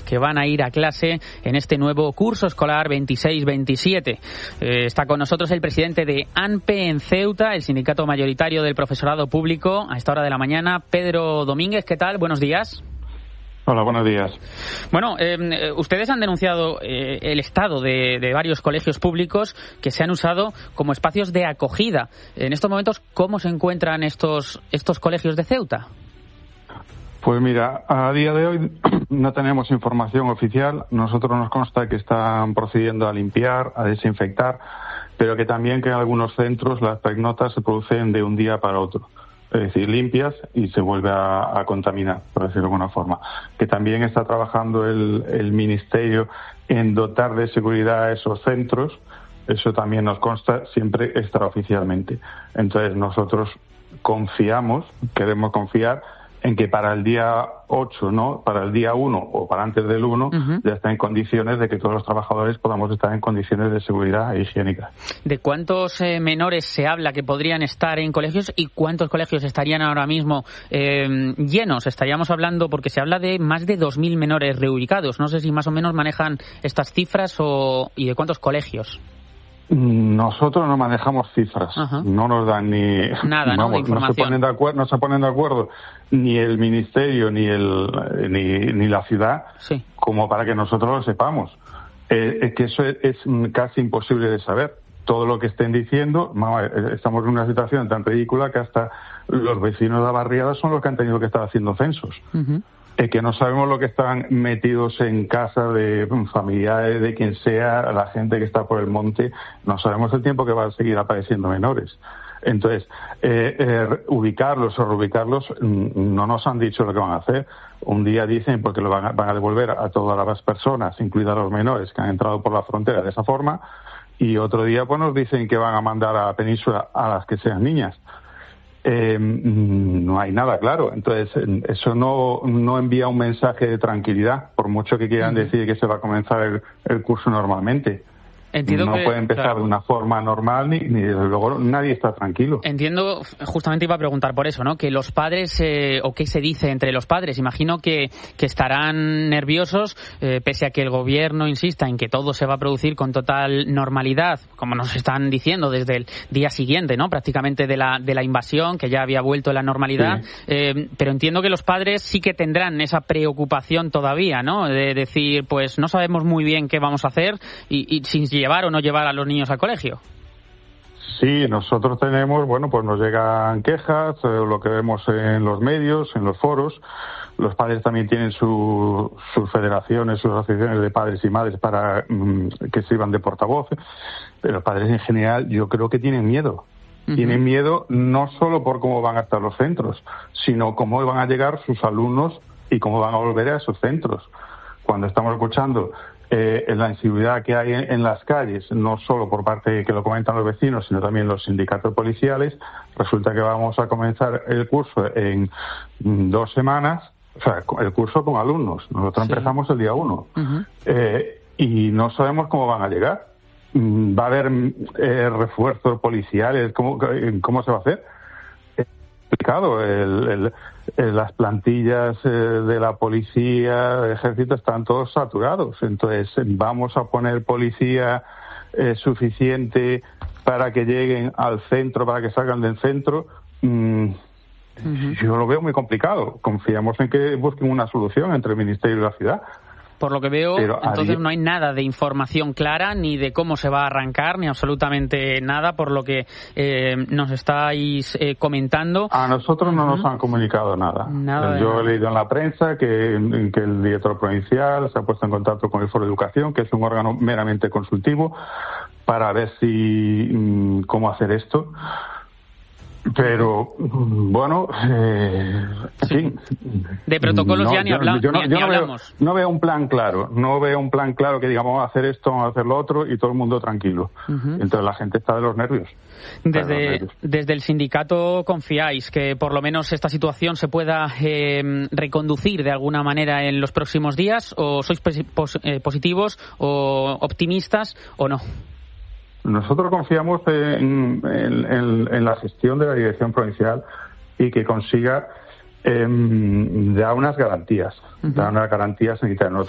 que van a ir a clase en este nuevo curso escolar 26-27. Está con nosotros el presidente de ANPE en Ceuta, el sindicato mayoritario del profesorado público, a esta hora de la mañana, Pedro Domínguez. ¿Qué tal? Buenos días. Hola, buenos días. Bueno, ustedes han denunciado el estado de varios colegios públicos que se han usado como espacios de acogida. En estos momentos, ¿cómo se encuentran estos colegios de Ceuta? Pues mira, a día de hoy no tenemos información oficial. Nosotros nos consta que están procediendo a limpiar, a desinfectar, pero que también que en algunos centros las pernoctas se producen de un día para otro. Es decir, limpias y se vuelve a contaminar, por decirlo de alguna forma. Que también está trabajando el Ministerio en dotar de seguridad a esos centros. Eso también nos consta siempre extraoficialmente. Entonces nosotros queremos confiar en que para el día 8, ¿no? Para el día 1 o para antes del 1, ya está en condiciones de que todos los trabajadores podamos estar en condiciones de seguridad e higiénica. ¿De cuántos menores se habla que podrían estar en colegios y cuántos colegios estarían ahora mismo llenos? Estaríamos hablando, porque se habla de más de 2.000 menores reubicados. No sé si más o menos manejan estas cifras y de cuántos colegios. Nosotros no manejamos cifras. Ajá. No nos dan ni nada, ¿no? De información. No se ponen de acuerdo ni el ministerio ni la ciudad, sí, como para que nosotros lo sepamos. Es que eso es casi imposible de saber. Todo lo que estén diciendo, estamos en una situación tan ridícula que hasta los vecinos de la barriada son los que han tenido que estar haciendo censos. Uh-huh. Que no sabemos lo que están metidos en casa de familiares, de quien sea, la gente que está por el monte. No sabemos el tiempo que va a seguir apareciendo menores. Entonces, ubicarlos o reubicarlos, no nos han dicho lo que van a hacer. Un día dicen porque lo van a devolver a todas las personas, incluidas los menores que han entrado por la frontera de esa forma, y otro día pues nos dicen que van a mandar a la península a las que sean niñas. No hay nada claro. Entonces, eso no envía un mensaje de tranquilidad, por mucho que quieran decir que se va a comenzar el curso normalmente. Entiendo no que, puede empezar claro, de una forma normal ni desde luego nadie está tranquilo. Entiendo, justamente iba a preguntar por eso, ¿no? Que los padres, o qué se dice entre los padres, imagino que estarán nerviosos, pese a que el gobierno insista en que todo se va a producir con total normalidad, como nos están diciendo desde el día siguiente, ¿no? Prácticamente de la invasión, que ya había vuelto la normalidad, sí. Pero entiendo que los padres sí que tendrán esa preocupación todavía, ¿no? De decir, pues no sabemos muy bien qué vamos a hacer y sin llevar o no llevar a los niños al colegio. Sí, nosotros tenemos, pues nos llegan quejas, lo que vemos en los medios, en los foros. Los padres también tienen sus federaciones, sus asociaciones de padres y madres para que sirvan de portavoces. Pero los padres en general yo creo que tienen miedo. Uh-huh. Tienen miedo no solo por cómo van a estar los centros, sino cómo van a llegar sus alumnos y cómo van a volver a esos centros. Cuando estamos escuchando la inseguridad que hay en las calles, no solo por parte que lo comentan los vecinos, sino también los sindicatos policiales, resulta que vamos a comenzar el curso en 2 semanas, o sea, el curso con alumnos. Nosotros empezamos el día 1. Uh-huh. Y no sabemos cómo van a llegar. ¿Va a haber refuerzos policiales? ¿Cómo se va a hacer? Las plantillas de la policía, del ejército, están todos saturados. Entonces, vamos a poner policía suficiente para que lleguen al centro, para que salgan del centro. Yo lo veo muy complicado. Confiamos en que busquen una solución entre el Ministerio y la ciudad. Por lo que veo, entonces no hay nada de información clara, ni de cómo se va a arrancar, ni absolutamente nada, por lo que nos estáis comentando. A nosotros no nos han comunicado nada. Yo he leído en la prensa que el director provincial se ha puesto en contacto con el Foro de Educación, que es un órgano meramente consultivo, para ver cómo hacer esto. Pero, bueno, sí. De protocolos ya ni hablamos. No veo un plan claro. No veo un plan claro que diga vamos a hacer esto, vamos a hacer lo otro y todo el mundo tranquilo. Uh-huh. Entonces la gente está de los nervios. Desde el sindicato, ¿confiáis que por lo menos esta situación se pueda reconducir de alguna manera en los próximos días? ¿O sois positivos o optimistas o no? Nosotros confiamos en la gestión de la dirección provincial y que consiga dar unas garantías, sanitarias.